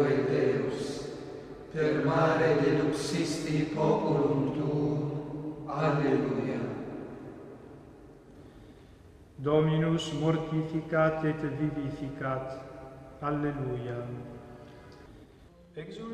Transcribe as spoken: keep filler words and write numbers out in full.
Tue Deus, per mare deduxisti populum tuum. Alleluia. Dominus mortificat et vivificat. Alleluia.